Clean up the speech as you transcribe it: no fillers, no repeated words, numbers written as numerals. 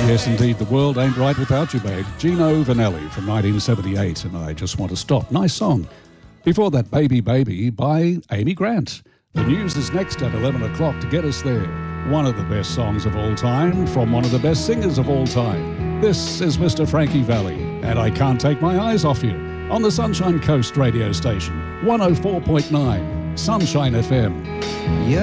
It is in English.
Yes, indeed, the world ain't right without you, babe. Gino Vanelli from 1978, and I Just Want to Stop. Nice song. Before that, Baby Baby by Amy Grant. The news is next at 11 o'clock to get us there. One of the best songs of all time from one of the best singers of all time. This is Mr. Frankie Valli, and I Can't Take My Eyes Off You on the Sunshine Coast radio station, 104.9 Sunshine FM. Yeah.